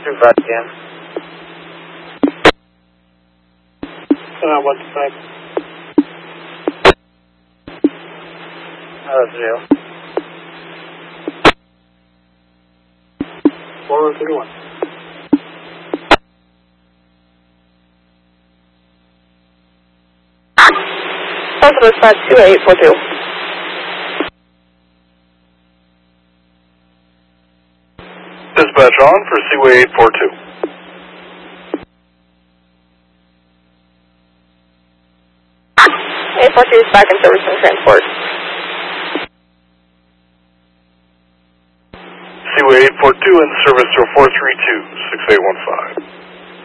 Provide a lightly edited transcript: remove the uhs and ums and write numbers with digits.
Dispatch again. What's the type? Zero. 4131. Dispatch 28842. Dispatch on for Seaway 842. 842 is back in service and transport. Seaway 842 in service to 432-6815.